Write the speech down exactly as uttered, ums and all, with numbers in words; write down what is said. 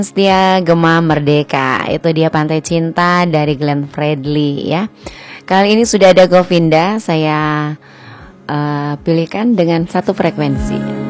Setia Gema Merdeka. Itu dia Pantai Cinta dari Glenn Fredly ya. Kali ini sudah ada Govinda, saya uh, pilihkan dengan satu frekuensi.